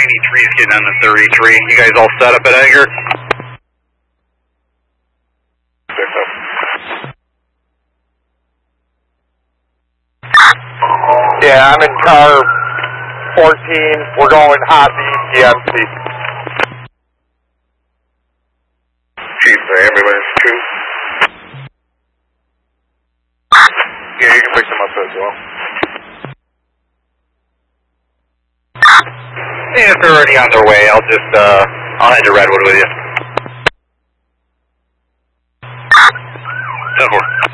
93 is getting on the 33. You guys all set up at Edgar? Yeah, I'm in car 14. We're going hot to ECMC. Chief, the ambulance too. Yeah, you can pick them up as well. Yeah, if they're already on their way, I'll head to Redwood with you. 10-4.